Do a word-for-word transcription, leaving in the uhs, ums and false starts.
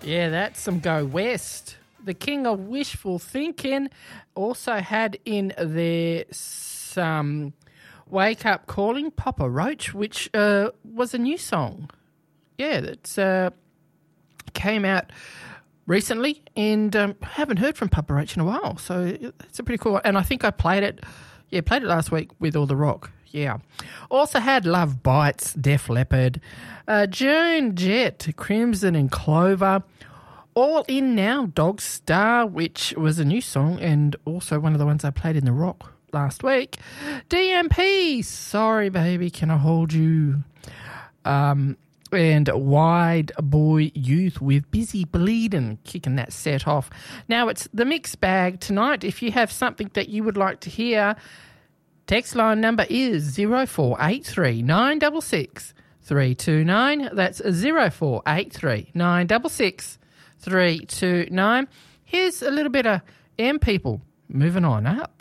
Yeah, that's some Go West. The King of Wishful Thinking also had in there some Wake Up Calling, Papa Roach, which uh, was a new song. Yeah, that's uh, came out recently, and um, I haven't heard from Papa Roach in a while, so it's a pretty cool one. And I think I played it, yeah, played it last week with All the Rock. Yeah. Also had Love Bites, Def Leppard, uh, Joan Jett, Crimson and Clover. All In Now, Dog Star, which was a new song and also one of the ones I played in The Rock last week. D M P, Sorry Baby, Can I Hold You? Um, and Wide Boy Youth with Busy Bleeding, kicking that set off. Now it's the mixed bag tonight. If you have something that you would like to hear, text line number is zero four eight three nine six six three two nine. That's zero four eight three nine six six three two nine. Here's a little bit of M People moving on up.